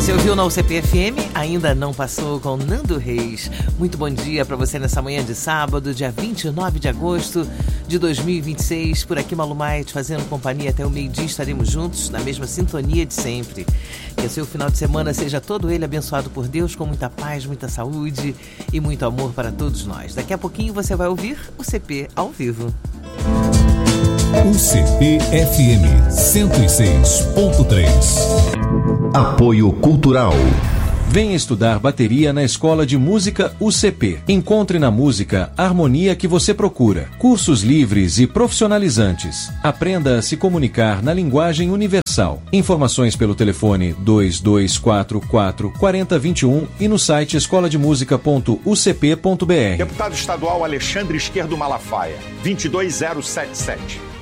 Você ouviu na UCP FM? Ainda não passou com Nando Reis. Muito bom dia para você nessa manhã de sábado, dia 29 de agosto de 2026. Por aqui, Malu Maia, te fazendo companhia até o meio-dia. Estaremos juntos na mesma sintonia de sempre. Que o seu final de semana seja todo ele abençoado por Deus, com muita paz, muita saúde e muito amor para todos nós. Daqui a pouquinho você vai ouvir o CP ao vivo. UCP FM 106.3. Apoio Cultural. Venha estudar bateria na Escola de Música UCP. Encontre na música a harmonia que você procura. Cursos livres e profissionalizantes. Aprenda a se comunicar na linguagem universal. Informações pelo telefone 2244 4021 e no site escolademusica.ucp.br. Deputado estadual Alexandre Esquerdo Malafaia, 22077.